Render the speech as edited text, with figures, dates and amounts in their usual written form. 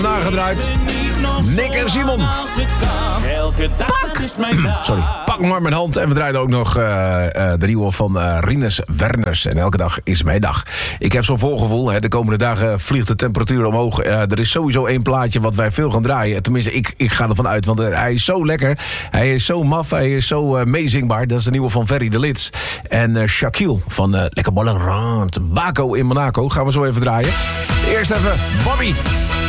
nagedraaid. Nick en Simon. Sorry, pak maar mijn hand. En we draaien ook nog de nieuwe van Rinus Werners. En elke dag is mijn dag. Ik heb zo'n voorgevoel. Hè, de komende dagen vliegt de temperatuur omhoog. Er is sowieso één plaatje wat wij veel gaan draaien. Tenminste, ik ga ervan uit. Want hij is zo lekker. Hij is zo maf. Hij is zo meezingbaar. Dat is de nieuwe van Ferry de Lits. En Shaquille van Lekker Ballerand. Baco in Monaco. Gaan we zo even draaien. Eerst even Bobby.